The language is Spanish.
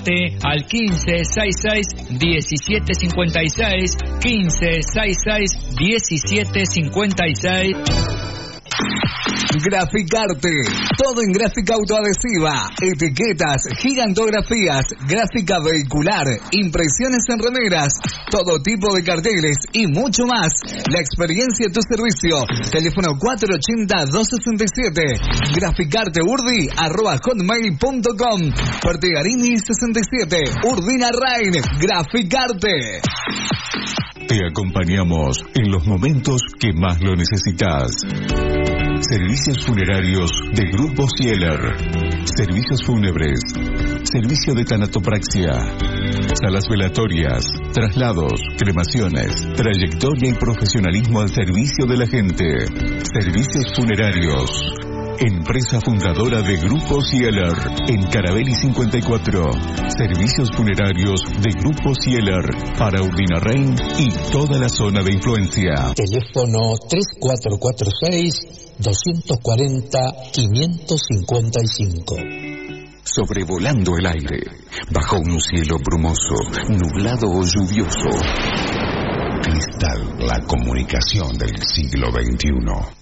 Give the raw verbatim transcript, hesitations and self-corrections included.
Comunicate al quince sesenta y seis diecisiete cincuenta y seis, quince sesenta y seis diecisiete cincuenta y seis. Graficarte, todo en gráfica autoadhesiva, etiquetas, gigantografías, gráfica vehicular, impresiones en remeras, todo tipo de carteles y mucho más. La experiencia de tu servicio. Teléfono cuatro ochenta, dos sesenta y siete. Graficarteurdi arroba hotmail punto com. Portegarini sesenta y siete. Urdina Rain. Graficarte. Te acompañamos en los momentos que más lo necesitas. Servicios funerarios de Grupo Sieler. Servicios fúnebres. Servicio de tanatopraxia. Salas velatorias. Traslados. Cremaciones. Trayectoria y profesionalismo al servicio de la gente. Servicios funerarios. Empresa fundadora de Grupo Sieler, en Carabelli cincuenta y cuatro. Servicios funerarios de Grupo Sieler para Urdinarrain y toda la zona de influencia. Teléfono tres cuatro cuatro seis, dos cuatro cero, cinco cinco cinco. Sobrevolando el aire, bajo un cielo brumoso, nublado o lluvioso. Cristal, la comunicación del siglo veintiuno.